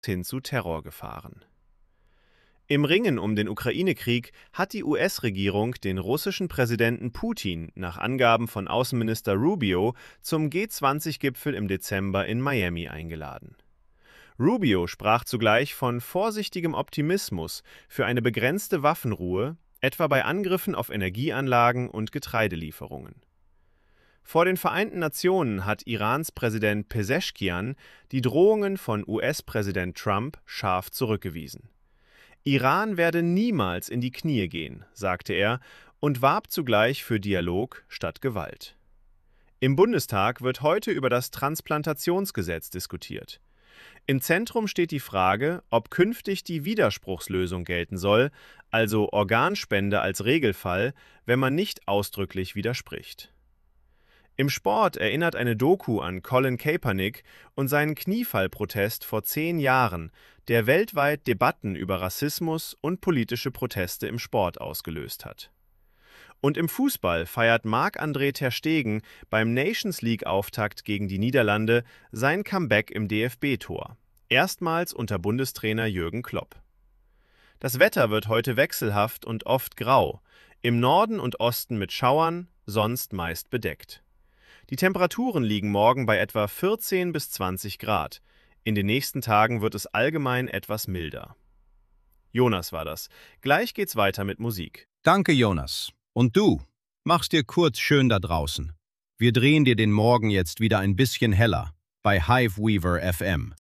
hin zu Terrorgefahren. Im Ringen um den Ukraine-Krieg hat die US-Regierung den russischen Präsidenten Putin nach Angaben von Außenminister Rubio zum G20-Gipfel im Dezember in Miami eingeladen. Rubio sprach zugleich von vorsichtigem Optimismus für eine begrenzte Waffenruhe, etwa bei Angriffen auf Energieanlagen und Getreidelieferungen. Vor den Vereinten Nationen hat Irans Präsident Peseschkian die Drohungen von US-Präsident Trump scharf zurückgewiesen. Iran werde niemals in die Knie gehen, sagte er und warb zugleich für Dialog statt Gewalt. Im Bundestag wird heute über das Transplantationsgesetz diskutiert. Im Zentrum steht die Frage, ob künftig die Widerspruchslösung gelten soll, also Organspende als Regelfall, wenn man nicht ausdrücklich widerspricht. Im Sport erinnert eine Doku an Colin Kaepernick und seinen Kniefallprotest vor 10 Jahren, der weltweit Debatten über Rassismus und politische Proteste im Sport ausgelöst hat. Und im Fußball feiert Marc-André ter Stegen beim Nations-League-Auftakt gegen die Niederlande sein Comeback im DFB-Tor, erstmals unter Bundestrainer Jürgen Klopp. Das Wetter wird heute wechselhaft und oft grau, im Norden und Osten mit Schauern, sonst meist bedeckt. Die Temperaturen liegen morgen bei etwa 14 bis 20 Grad. In den nächsten Tagen wird es allgemein etwas milder. Jonas war das. Gleich geht's weiter mit Musik. Danke, Jonas. Und du, mach's dir kurz schön da draußen. Wir drehen dir den Morgen jetzt wieder ein bisschen heller bei Hiveweaver FM.